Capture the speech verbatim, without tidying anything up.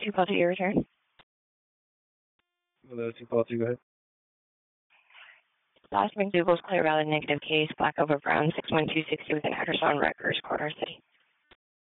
Two call to your return. Hello, two call two, go ahead. Last McDougal's clear valid negative case, black over brown, six one two sixty with an address on Rutgers, Courthouse City.